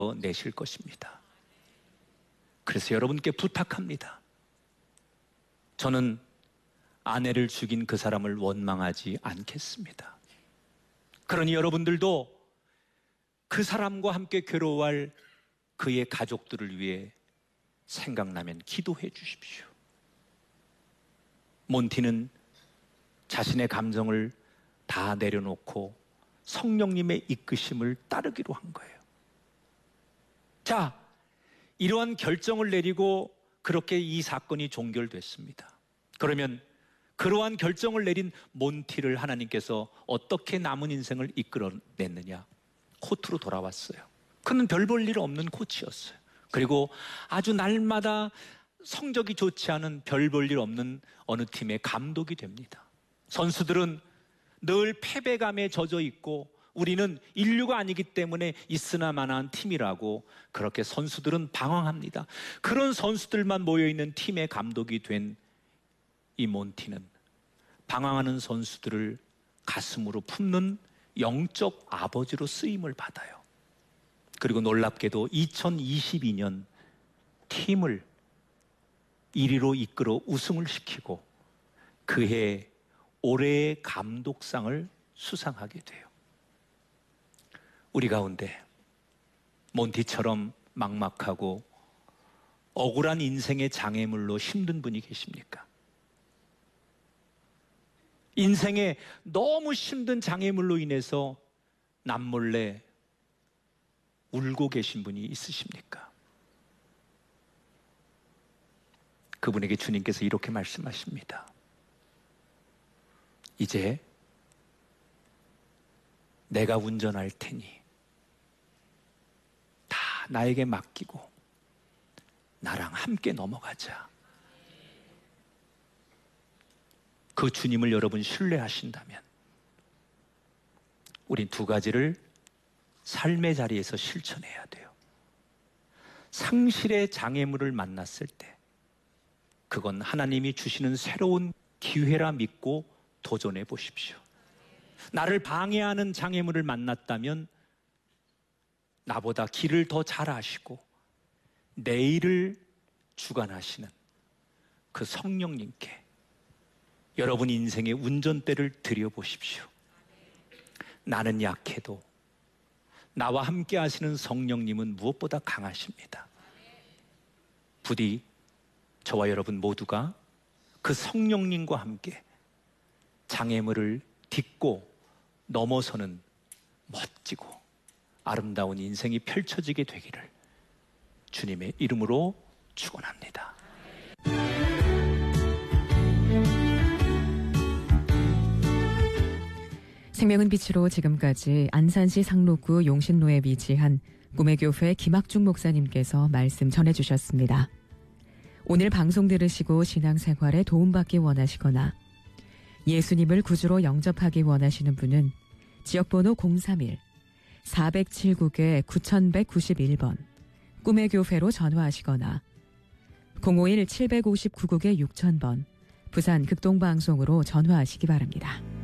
내실 것입니다. 그래서 여러분께 부탁합니다. 저는 아내를 죽인 그 사람을 원망하지 않겠습니다. 그러니 여러분들도 그 사람과 함께 괴로워할 그의 가족들을 위해 생각나면 기도해 주십시오. 몬티는 자신의 감정을 다 내려놓고 성령님의 이끄심을 따르기로 한 거예요. 자, 이러한 결정을 내리고 그렇게 이 사건이 종결됐습니다. 그러면 그러한 결정을 내린 몬티를 하나님께서 어떻게 남은 인생을 이끌어냈느냐? 코트로 돌아왔어요. 그는 별 볼 일 없는 코치였어요. 그리고 아주 날마다 성적이 좋지 않은 별 볼 일 없는 어느 팀의 감독이 됩니다. 선수들은 늘 패배감에 젖어 있고 우리는 인류가 아니기 때문에 있으나마나한 팀이라고 그렇게 선수들은 방황합니다. 그런 선수들만 모여있는 팀의 감독이 된 이 몬티는 방황하는 선수들을 가슴으로 품는 영적 아버지로 쓰임을 받아요. 그리고 놀랍게도 2022년 팀을 1위로 이끌어 우승을 시키고 그해 올해의 감독상을 수상하게 돼요. 우리 가운데 몬티처럼 막막하고 억울한 인생의 장애물로 힘든 분이 계십니까? 인생에 너무 힘든 장애물로 인해서 남몰래 울고 계신 분이 있으십니까? 그분에게 주님께서 이렇게 말씀하십니다. 이제 내가 운전할 테니 다 나에게 맡기고 나랑 함께 넘어가자. 그 주님을 여러분 신뢰하신다면 우린 두 가지를 삶의 자리에서 실천해야 돼요. 상실의 장애물을 만났을 때 그건 하나님이 주시는 새로운 기회라 믿고 도전해 보십시오. 나를 방해하는 장애물을 만났다면 나보다 길을 더 잘 아시고 내일을 주관하시는 그 성령님께 여러분 인생의 운전대를 드려보십시오. 나는 약해도 나와 함께 하시는 성령님은 무엇보다 강하십니다. 부디 저와 여러분 모두가 그 성령님과 함께 장애물을 딛고 넘어서는 멋지고 아름다운 인생이 펼쳐지게 되기를 주님의 이름으로 축원합니다. 생명은 빛으로 지금까지 안산시 상록구 용신로에 위치한 꿈의 교회 김학중 목사님께서 말씀 전해주셨습니다. 오늘 방송 들으시고 신앙생활에 도움받기 원하시거나 예수님을 구주로 영접하기 원하시는 분은 지역번호 031-407국에-9191번 꿈의 교회로 전화하시거나 051-759국에-6000번 부산 극동방송으로 전화하시기 바랍니다.